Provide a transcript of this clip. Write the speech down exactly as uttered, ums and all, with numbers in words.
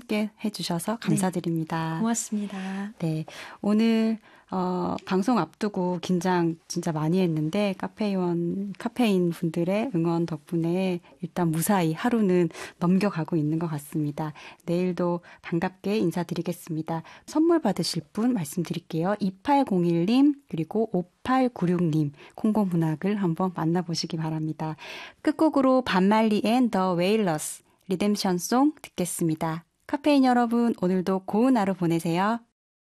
함께 해주셔서 감사드립니다. 네, 고맙습니다. 네, 오늘 어, 방송 앞두고 긴장 진짜 많이 했는데 카페인, 카페인 분들의 응원 덕분에 일단 무사히 하루는 넘겨가고 있는 것 같습니다. 내일도 반갑게 인사드리겠습니다. 선물 받으실 분 말씀드릴게요. 이팔공일 님 그리고 오팔구육 님 콩고문학을 한번 만나보시기 바랍니다. 끝곡으로 반말리 앤 더 웨일러스 리뎀션송 듣겠습니다. 카페인 여러분 오늘도 고운 하루 보내세요.